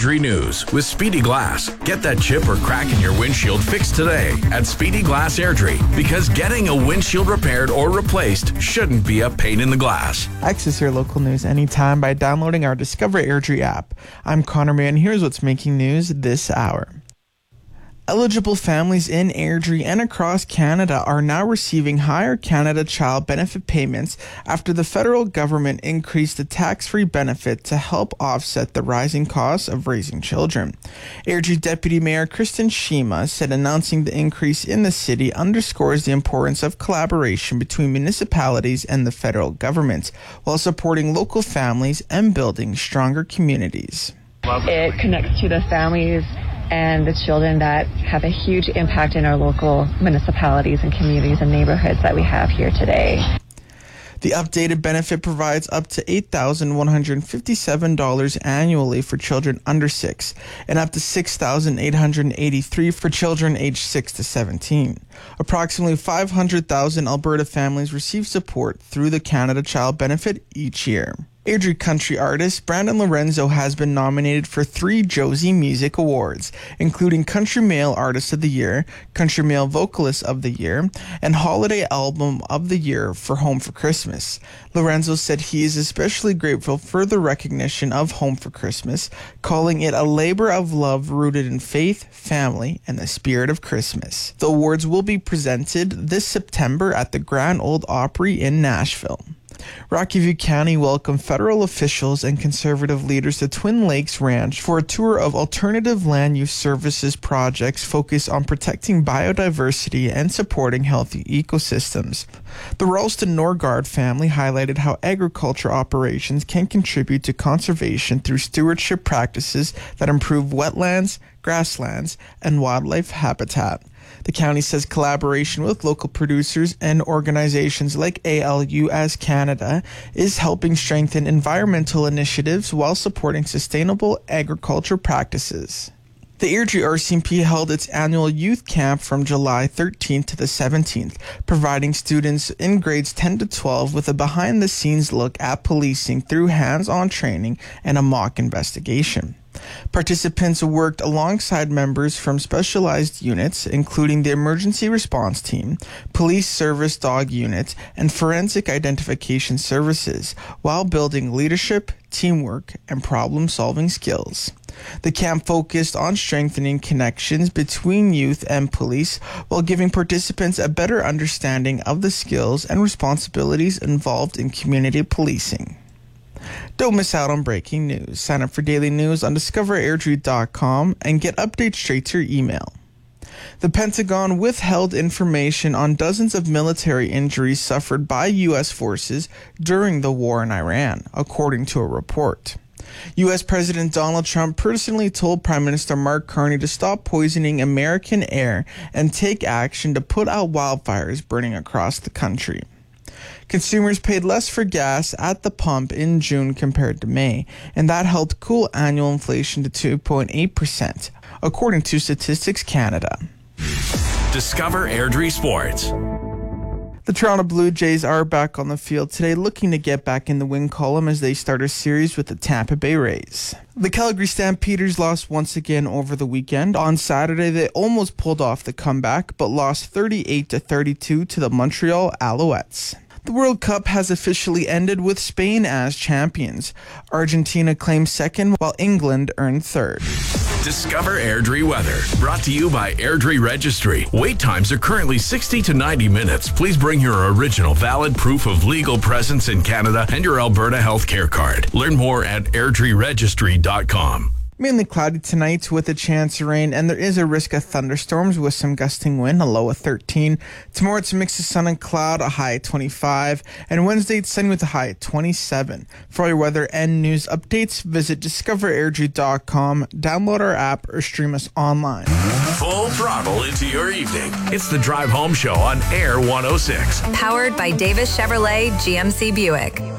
Airdrie News with Speedy Glass. Get that chip or crack in your windshield fixed today at Speedy Glass Airdrie, because getting a windshield repaired or replaced shouldn't be a pain in the glass. Access your local news anytime by downloading our Discover Airdrie app. I'm Connor May, and here's what's making news this hour. Eligible families in Airdrie and across Canada are now receiving higher Canada Child Benefit payments after the federal government increased the tax-free benefit to help offset the rising costs of raising children. Airdrie Deputy Mayor Kristen Shima said announcing the increase in the city underscores the importance of collaboration between municipalities and the federal government while supporting local families and building stronger communities. It connects to the families and the children that have a huge impact in our local municipalities and communities and neighborhoods that we have here today. The updated benefit provides up to $8,157 annually for children under 6 and up to $6,883 for children aged 6 to 17. Approximately 500,000 Alberta families receive support through the Canada Child Benefit each year. Airdrie country artist Brandon Lorenzo has been nominated for 3 Josie Music Awards, including Country Male Artist of the Year, Country Male Vocalist of the Year, and Holiday Album of the Year for Home for Christmas. Lorenzo said he is especially grateful for the recognition of Home for Christmas, calling it a labor of love rooted in faith, family, and the spirit of Christmas. The awards will be presented this September at the Grand Ole Opry in Nashville. Rocky View County welcomed federal officials and conservative leaders to Twin Lakes Ranch for a tour of alternative land use services projects focused on protecting biodiversity and supporting healthy ecosystems. The Ralston Norgard family highlighted how agriculture operations can contribute to conservation through stewardship practices that improve wetlands, grasslands, and wildlife habitat. The county says collaboration with local producers and organizations like ALUS Canada is helping strengthen environmental initiatives while supporting sustainable agriculture practices. The Airdrie RCMP held its annual youth camp from July 13th to the 17th, providing students in grades 10 to 12 with a behind-the-scenes look at policing through hands-on training and a mock investigation. Participants worked alongside members from specialized units, including the Emergency Response Team, Police Service Dog Unit, and Forensic Identification Services, while building leadership, teamwork, and problem-solving skills. The camp focused on strengthening connections between youth and police while giving participants a better understanding of the skills and responsibilities involved in community policing. Don't miss out on breaking news. Sign up for daily news on discoverairdrie.com and get updates straight to your email. The Pentagon withheld information on dozens of military injuries suffered by U.S. forces during the war in Iran, according to a report. U.S. President Donald Trump personally told Prime Minister Mark Carney to stop poisoning American air and take action to put out wildfires burning across the country. Consumers paid less for gas at the pump in June compared to May, and that helped cool annual inflation to 2.8%, according to Statistics Canada. Discover Airdrie Sports. The Toronto Blue Jays are back on the field today, looking to get back in the win column as they start a series with the Tampa Bay Rays. The Calgary Stampeders lost once again over the weekend. On Saturday, they almost pulled off the comeback, but lost 38-32 to the Montreal Alouettes. The World Cup has officially ended with Spain as champions. Argentina claimed second, while England earned third. Discover Airdrie weather. Brought to you by Airdrie Registry. Wait times are currently 60 to 90 minutes. Please bring your original valid proof of legal presence in Canada and your Alberta healthcare card. Learn more at airdrieregistry.com. Mainly cloudy tonight with a chance of rain, and there is a risk of thunderstorms with some gusting wind, a low of 13. Tomorrow it's a mix of sun and cloud, a high at 25. And Wednesday it's sunny with a high at 27. For all your weather and news updates, visit discoverairdrie.com, download our app, or stream us online. Full throttle into your evening. It's the Drive Home Show on Air 106. Powered by Davis Chevrolet GMC Buick.